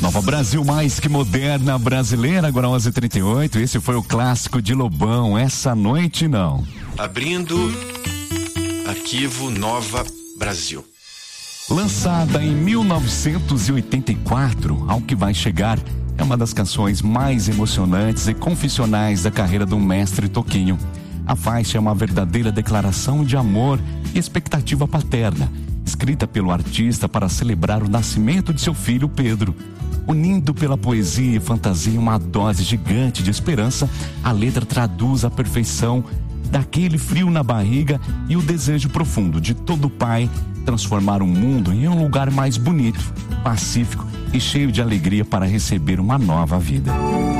Nova Brasil, mais que moderna brasileira, agora 11h38. Esse foi o clássico de Lobão, Essa Noite Não. Abrindo arquivo Nova Brasil. Lançada em 1984, Ao Que Vai Chegar é uma das canções mais emocionantes e confessionais da carreira do mestre Toquinho. A faixa é uma verdadeira declaração de amor e expectativa paterna, escrita pelo artista para celebrar o nascimento de seu filho Pedro. Unindo pela poesia e fantasia uma dose gigante de esperança, a letra traduz à perfeição daquele frio na barriga e o desejo profundo de todo pai transformar o mundo em um lugar mais bonito, pacífico e cheio de alegria para receber uma nova vida.